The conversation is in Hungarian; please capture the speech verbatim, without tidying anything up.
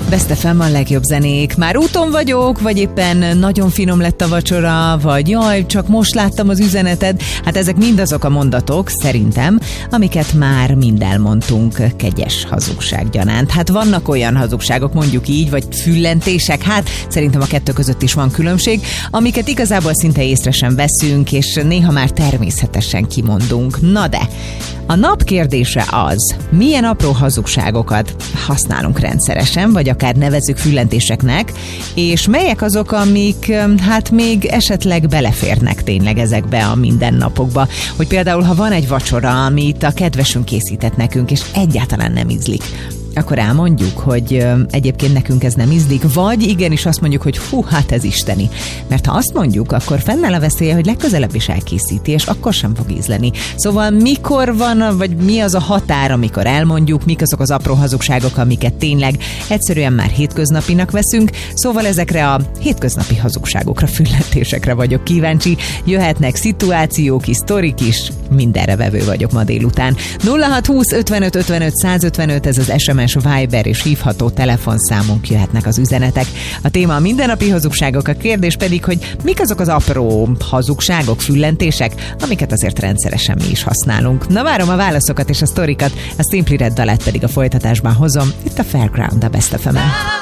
Best ef em a legjobb zenék. Már úton vagyok, vagy éppen nagyon finom lett a vacsora, vagy jaj, csak most láttam az üzeneted. Hát ezek mind azok a mondatok, szerintem, amiket már mind elmondtunk kegyes hazugság gyanánt. Hát vannak olyan hazugságok, mondjuk így, vagy füllentések, hát szerintem a kettő között is van különbség, amiket igazából szinte észre sem veszünk, és néha már természetesen kimondunk. Na de, a nap kérdése az, milyen apró hazugságokat használunk rendszeresen, vagy akár nevezzük füllentéseknek, és melyek azok, amik hát még esetleg beleférnek tényleg ezekbe a mindennapokba. Hogy például, ha van egy vacsora, amit a kedvesünk készített nekünk, és egyáltalán nem ízlik, akkor elmondjuk, hogy egyébként nekünk ez nem ízlik, vagy igenis azt mondjuk, hogy hú, hát ez isteni. Mert ha azt mondjuk, akkor fennáll a veszélye, hogy legközelebb is elkészíti, és akkor sem fog ízleni. Szóval mikor van, vagy mi az a határ, amikor elmondjuk, mik azok az apró hazugságok, amiket tényleg egyszerűen már hétköznapinak veszünk. Szóval ezekre a hétköznapi hazugságokra, füllentésekre vagyok kíváncsi. Jöhetnek szituációk is, sztorik is, mindenre vevő vagyok ma délután. nulla hat húsz ötvenöt ötvenöt százötvenöt, ez az es em es, Viber és hívható telefonszámunk, jöhetnek az üzenetek. A téma a mindennapi hazugságok, a kérdés pedig, hogy mik azok az apró hazugságok, füllentések, amiket azért rendszeresen mi is használunk. Na, várom a válaszokat és a sztorikat, a Simply Red dalát pedig a folytatásban hozom, itt a Fairground, a Best ef emen.